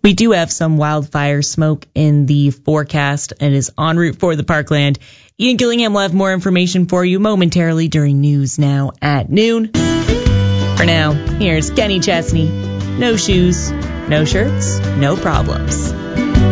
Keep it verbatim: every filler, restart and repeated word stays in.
We do have some wildfire smoke in the forecast. It is en route for the Parkland. Ian Gillingham will have more information for you momentarily during News Now at noon. For now, here's Kenny Chesney. No shoes, no shirts, no problems.